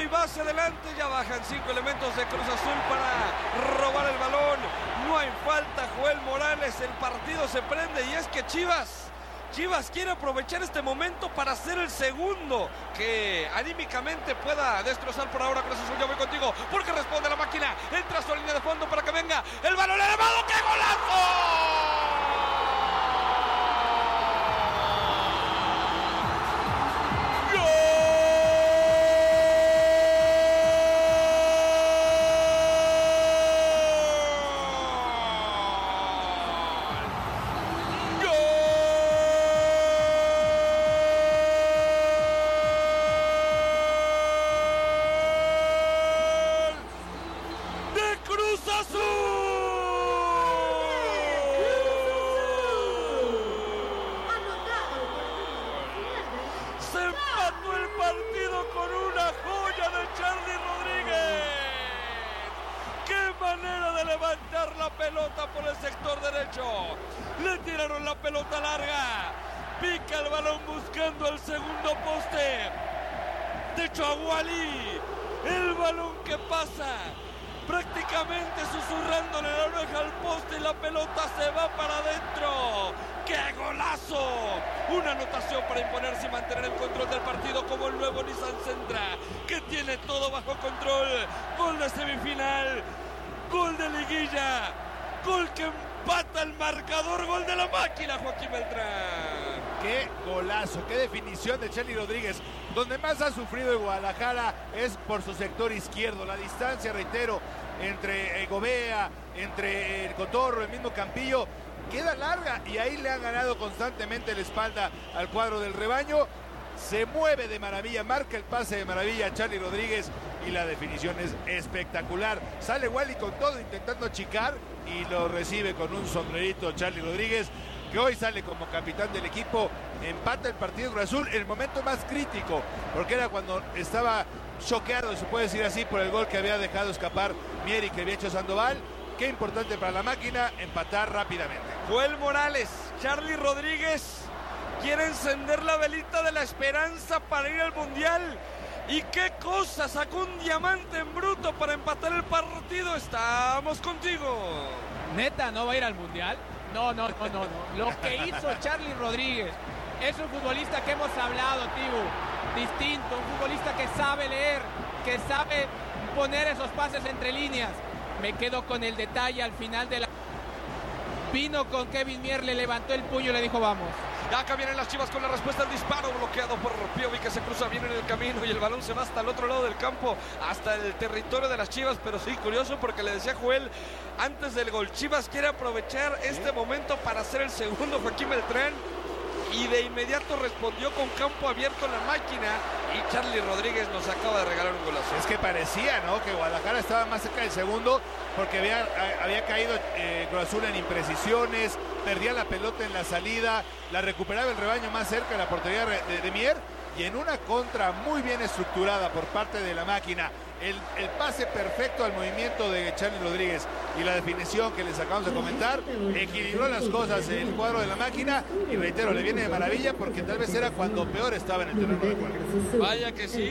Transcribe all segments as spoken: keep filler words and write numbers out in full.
y va hacia adelante. Ya bajan cinco elementos de Cruz Azul para robar el balón. No hay falta, Joel Morales. El partido se prende y es que Chivas... Chivas quiere aprovechar este momento para hacer el segundo que anímicamente pueda destrozar por ahora. Cruz Azul, yo voy contigo porque responde la máquina. Entra a su línea de fondo para que venga el balón elevado. ¡Qué golazo! Levantar la pelota por el sector derecho. Le tiraron la pelota larga. Pica el balón buscando el segundo poste de Chagualí. El balón que pasa prácticamente susurrándole la oreja al poste y la pelota se va para adentro. ¡Qué golazo! Una anotación para imponerse y mantener el control del partido como el nuevo Nissan Sentra, que tiene todo bajo control. Gol de semifinal. Gol de liguilla, gol que empata el marcador, gol de la máquina, Joaquín Beltrán. Qué golazo, qué definición de Charly Rodríguez. Donde más ha sufrido el Guadalajara es por su sector izquierdo. La distancia, reitero, entre Gobea, entre el Cotorro, el mismo Campillo, queda larga y ahí le han ganado constantemente la espalda al cuadro del rebaño. Se mueve de maravilla, marca el pase de maravilla a Charly Rodríguez y la definición es espectacular. Sale Wally con todo intentando achicar y lo recibe con un sombrerito Charly Rodríguez, que hoy sale como capitán del equipo. Empata el partido Cruz Azul en el momento más crítico, porque era cuando estaba choqueado, se puede decir así, por el gol que había dejado escapar Mier y que había hecho Sandoval. Qué importante para la máquina empatar rápidamente. Joel Morales, Charly Rodríguez quiere encender la velita de la esperanza para ir al Mundial. ¿Y qué cosa? Sacó un diamante en bruto para empatar el partido. Estamos contigo. ¿Neta no va a ir al Mundial? No, no, no, no, no. Lo que hizo Charly Rodríguez es un futbolista que hemos hablado, Tibu. Distinto, un futbolista que sabe leer, que sabe poner esos pases entre líneas. Me quedo con el detalle al final de la... Vino con Kevin Mier, le levantó el puño y le dijo vamos. Acá vienen las Chivas con la respuesta al disparo bloqueado por Piovi, que se cruza bien en el camino y el balón se va hasta el otro lado del campo, hasta el territorio de las Chivas. Pero sí, curioso, porque le decía Joel antes del gol, Chivas quiere aprovechar este momento para hacer el segundo, Joaquín Beltrán, y de inmediato respondió con campo abierto la máquina y Charly Rodríguez nos acaba de regalar un golazo. Es que parecía, ¿no?, que Guadalajara estaba más cerca del segundo, porque había, había caído eh, Cruz Azul en imprecisiones, perdía la pelota en la salida, la recuperaba el rebaño más cerca de la portería de, de Mier, y en una contra muy bien estructurada por parte de la máquina, el, el pase perfecto al movimiento de Charly Rodríguez y la definición que les acabamos de comentar, equilibró las cosas el cuadro de la máquina, y reitero, le viene de maravilla porque tal vez era cuando peor estaba en el terreno de juego. Vaya que sí,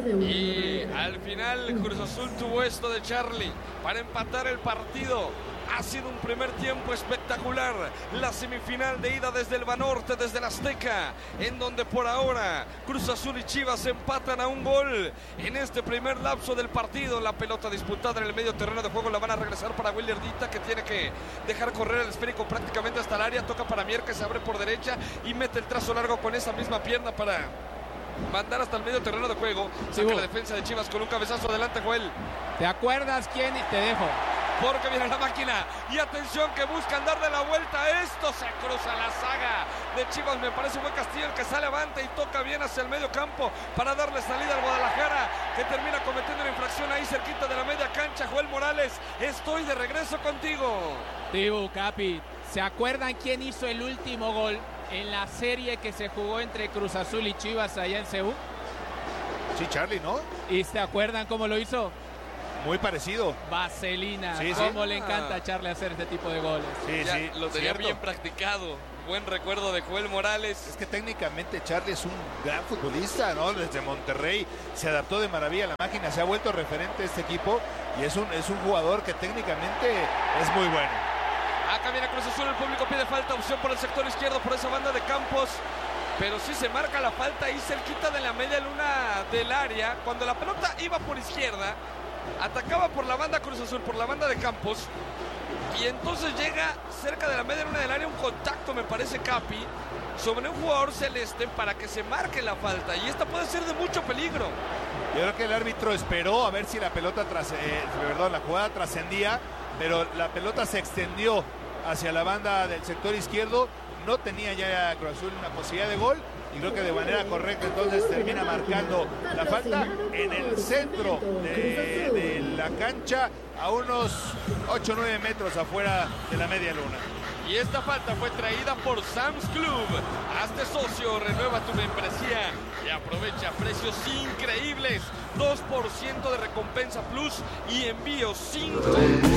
y al final Cruz Azul tuvo esto de Charly para empatar el partido. Ha sido un primer tiempo espectacular. La semifinal de ida desde el Banorte, desde el Azteca, en donde por ahora Cruz Azul y Chivas empatan a un gol. En este primer lapso del partido, la pelota disputada en el medio terreno de juego la van a regresar para William Dita, que tiene que dejar correr el esférico prácticamente hasta el área. Toca para Mier, que se abre por derecha y mete el trazo largo con esa misma pierna para mandar hasta el medio terreno de juego. Saca la defensa de Chivas con un cabezazo adelante, Joel. ¿Te acuerdas quién? Te dejo. Porque viene la máquina y atención, que buscan dar de la vuelta. Esto se cruza la saga de Chivas. Me parece buen Castillo el que sale avante y toca bien hacia el medio campo para darle salida al Guadalajara, que termina cometiendo una infracción ahí cerquita de la media cancha. Joel Morales, estoy de regreso contigo. Tibu, Capi, ¿se acuerdan quién hizo el último gol en la serie que se jugó entre Cruz Azul y Chivas allá en Seúl? Sí, Charly, ¿no? ¿Y se acuerdan cómo lo hizo? Muy parecido. Vaselina. Sí, sí. Cómo le encanta echarle a hacer este tipo de goles. Sí, ya sí. Lo tenía cierto. bien practicado. Buen recuerdo de Joel Morales. Es que técnicamente Charlie es un gran futbolista, ¿no? Desde Monterrey se adaptó de maravilla a la máquina, se ha vuelto referente de este equipo y es un, es un jugador que técnicamente es muy bueno. Acá viene Cruz Azul, el público pide falta, opción por el sector izquierdo, por esa banda de Campos. Pero sí se marca la falta ahí cerquita de la media luna del área. Cuando la pelota iba por izquierda, atacaba por la banda Cruz Azul, por la banda de Campos. Y entonces llega cerca de la media luna del área un contacto, me parece, Capi, sobre un jugador celeste para que se marque la falta. Y esta puede ser de mucho peligro. Yo creo que el árbitro esperó a ver si la pelota, tras, eh, perdón, la jugada trascendía, pero la pelota se extendió hacia la banda del sector izquierdo. No tenía ya Cruz Azul una posibilidad de gol y creo que de manera correcta entonces termina marcando la falta en el centro de, de la cancha, a unos ocho o nueve metros afuera de la media luna. Y esta falta fue traída por Sam's Club. Hazte socio, renueva tu membresía y aprovecha precios increíbles. dos por ciento de recompensa plus y envío cinco.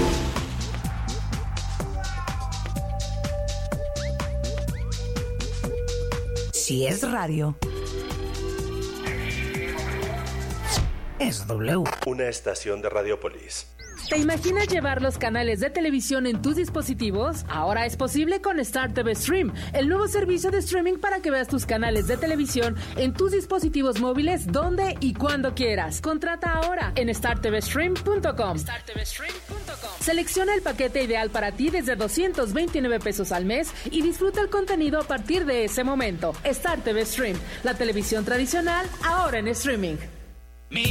Si es radio, es W. Una estación de Radiopolis. ¿Te imaginas llevar los canales de televisión en tus dispositivos? Ahora es posible con Star T V Stream, el nuevo servicio de streaming para que veas tus canales de televisión en tus dispositivos móviles donde y cuando quieras. Contrata ahora en star t v stream punto com. star t v stream punto com. Selecciona el paquete ideal para ti desde doscientos veintinueve pesos al mes y disfruta el contenido a partir de ese momento. Star T V Stream, la televisión tradicional ahora en streaming.